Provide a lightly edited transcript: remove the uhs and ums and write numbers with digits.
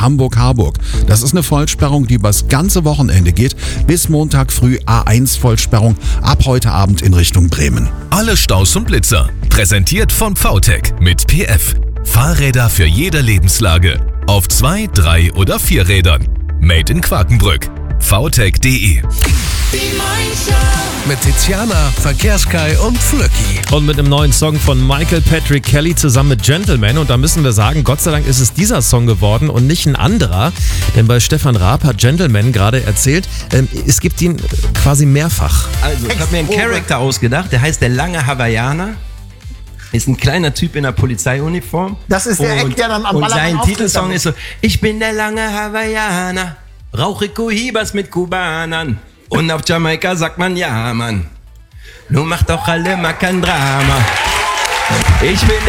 Hamburg-Harburg. Das ist eine Vollsperrung, die übers ganze Wochenende geht. Bis Montag früh A1-Vollsperrung, ab heute Abend in Richtung Bremen. Alle Staus und Blitzer. Präsentiert von VTech mit PF. Fahrräder für jede Lebenslage. Auf 2, 3 oder 4 Rädern. Made in Quakenbrück. VTech.de. Mit Tiziana, Verkehrskai und Flöcki. Und mit einem neuen Song von Michael Patrick Kelly zusammen mit Gentleman. Und da müssen wir sagen, Gott sei Dank ist es dieser Song geworden und nicht ein anderer. Denn bei Stefan Raab hat Gentleman gerade erzählt, es gibt ihn quasi mehrfach. Also, ich habe mir einen Charakter ausgedacht, der heißt der lange Hawaiianer. Ist ein kleiner Typ in der Polizeiuniform. Das ist der Eck, der dann am Und Ballermann sein auftritt Titelsong damit. ist so: Ich bin der lange Hawaiianer, rauche Cohibas mit Kubanern. Und auf Jamaika sagt man ja, Mann. Nun macht doch alle mal kein Drama. Ich bin